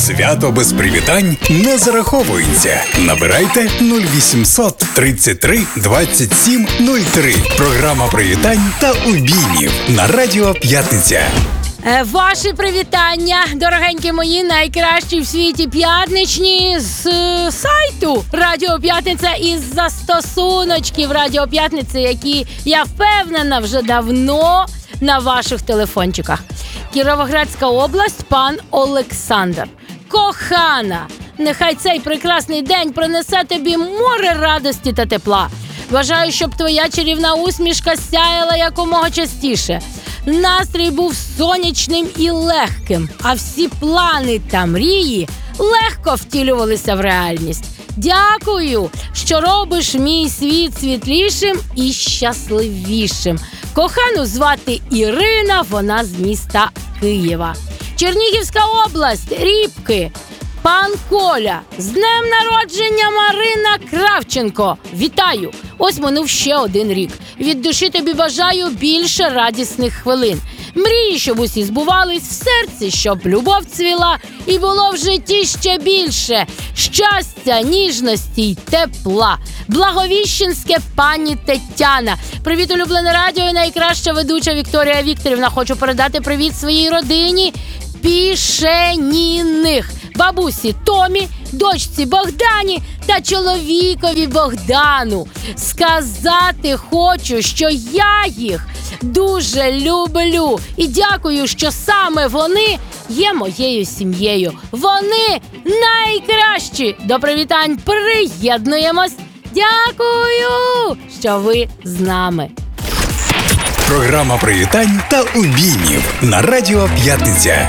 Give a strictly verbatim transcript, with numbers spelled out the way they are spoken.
Свято без привітань не зараховується. Набирайте нуль вісімсот тридцять три двадцять сім нуль три. Програма привітань та обіймів на Радіо П'ятниця. Ваші привітання, дорогенькі мої, найкращі в світі п'ятничні з е, сайту Радіо П'ятниця із застосуночків Радіо П'ятниця, які, я впевнена, вже давно на ваших телефончиках. Кіровоградська область, пан Олександр. Кохана, нехай цей прекрасний день принесе тобі море радості та тепла. Бажаю, щоб твоя чарівна усмішка сяяла якомога частіше. Настрій був сонячним і легким, а всі плани та мрії легко втілювалися в реальність. Дякую, що робиш мій світ світлішим і щасливішим. Кохану звати Ірина, вона з міста Києва. Чернігівська область, Рібки. Пан Коля, з днем народження Марина Кравченко. Вітаю! Ось минув ще один рік. Від душі тобі бажаю більше радісних хвилин. Мрії, щоб усі збувались, в серці, щоб любов цвіла і було в житті ще більше щастя, ніжності й тепла. Благовіщенське пані Тетяна. Привіт, улюблене радіо і найкраща ведуча Вікторія Вікторівна. Хочу передати привіт своїй родині Пішеніних. Бабусі Томі, дочці Богдані та чоловікові Богдану. Сказати хочу, що я їх дуже люблю. І дякую, що саме вони є моєю сім'єю. Вони найкращі. До привітань приєднуємось. Дякую, що ви з нами. Програма привітань та обіймів на Радіо П'ятниця.